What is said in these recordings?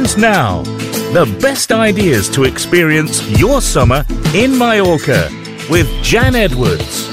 And now, the best ideas to experience your summer in Mallorca with Jan Edwards.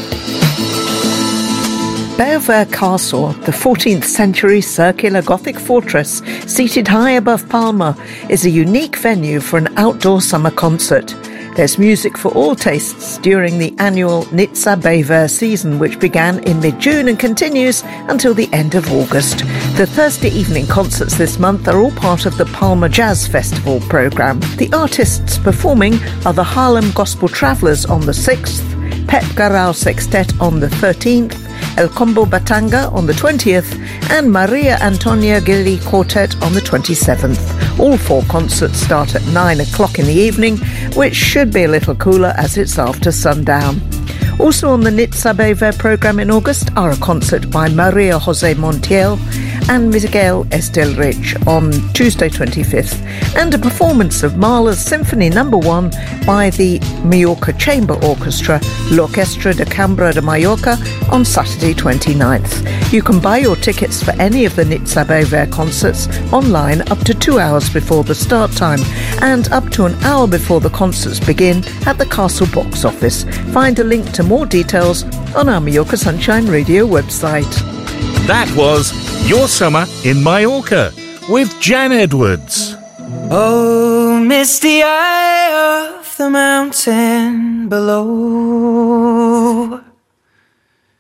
Beauvais Castle, the 14th century circular Gothic fortress seated high above Palma, is a unique venue for an outdoor summer concert. There's music for all tastes during the annual Nizza Beauvais season, which began in mid-June and continues until the end of August. The Thursday evening concerts this month are all part of the Palma Jazz Festival programme. The artists performing are the Harlem Gospel Travellers on the 6th, Pep Garau Sextet on the 13th, El Combo Batanga on the 20th, and Maria Antonia Gili Quartet on the 27th. All four concerts start at 9 o'clock in the evening, which should be a little cooler as it's after sundown. Also on the Nizza Beauvais programme in August are a concert by Maria Jose Montiel and Miguel Estelrich on Tuesday 25th, and a performance of Mahler's Symphony No. 1 by the Mallorca Chamber Orchestra, L'Orchestra de Cambra de Mallorca, on Saturday 29th. You can buy your tickets for any of the Nizza Beauvais concerts online up to 2 hours before the start time and up to an hour before the concerts begin at the Castle box office. Find a link to more details on our Mallorca Sunshine Radio website. That was Your Summer in Mallorca with Jan Edwards. Oh, misty eye of the mountain below,